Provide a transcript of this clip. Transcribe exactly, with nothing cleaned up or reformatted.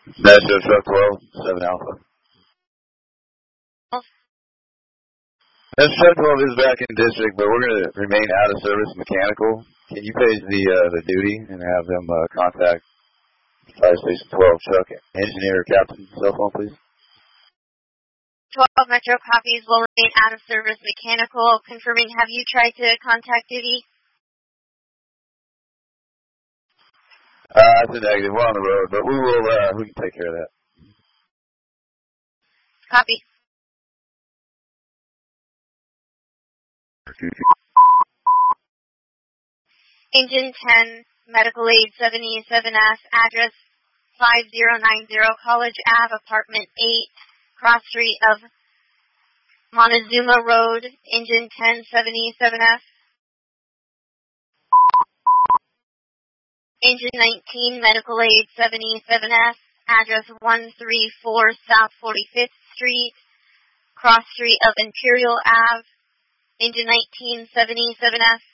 Metro Truck twelve, seven Alpha. Metro Truck twelve is back in district, but we're going to remain out of service mechanical. Can you page the uh, the duty and have them uh, contact Fire Station twelve truck engineer or captain cell phone, please? twelve Metro copies will remain out of service mechanical. Confirming, have you tried to contact duty? Uh, it's a negative. We're on the road, but we will, uh, we can take care of that. Copy. Engine ten, Medical Aid seventy-seven S, address five zero nine zero College Ave, Apartment eight, Cross Street of Montezuma Road, Engine ten seventy-seven S. Engine nineteen, Medical Aid seventy-seven S, address one three four South forty-fifth Street, Cross Street of Imperial Ave, Engine nineteen seventy-seven S.